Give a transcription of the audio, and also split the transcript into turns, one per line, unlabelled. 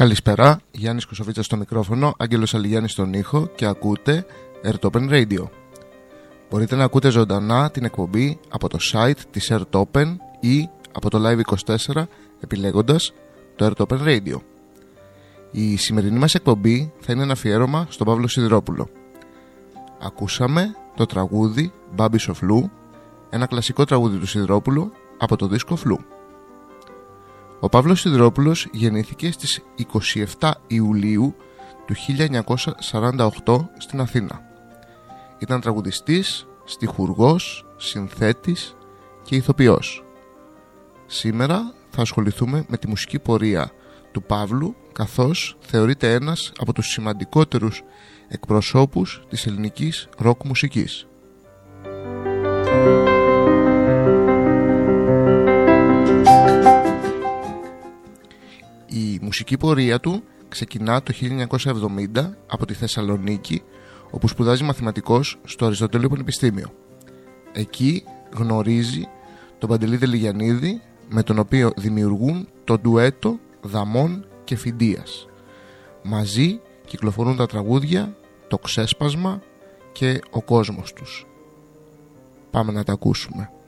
Καλησπέρα, Γιάννης Κοσοβίτσας στο μικρόφωνο, Άγγελος Αλιγιάννης στον ήχο και ακούτε Airtopen Radio. Μπορείτε να ακούτε ζωντανά την εκπομπή από το site της Airtopen ή από το Live24 επιλέγοντας το Airtopen Radio. Η σημερινή μας εκπομπή θα είναι ένα αφιέρωμα στον Παύλο Σιδηρόπουλο. Ακούσαμε το τραγούδι Babies of Lou, ένα κλασικό τραγούδι του Σιδηρόπουλου από το δίσκο Flu. Ο Παύλος Σιδηρόπουλος γεννήθηκε στις 27 Ιουλίου του 1948 στην Αθήνα. Ήταν τραγουδιστής, στιχουργός, συνθέτης και ηθοποιός. Σήμερα θα ασχοληθούμε με τη μουσική πορεία του Παύλου, καθώς θεωρείται ένας από τους σημαντικότερους εκπροσώπους της ελληνικής ροκ μουσικής. Η μουσική πορεία του ξεκινά το 1970 από τη Θεσσαλονίκη, όπου σπουδάζει μαθηματικός στο Αριστοτέλειο Πανεπιστήμιο. Εκεί γνωρίζει τον Παντελή Δελιγιαννίδη, με τον οποίο δημιουργούν το ντουέτο Δαμών και Φιντίας. Μαζί κυκλοφορούν τα τραγούδια «Το Ξέσπασμα» και «Ο Κόσμος τους». Πάμε να τα ακούσουμε.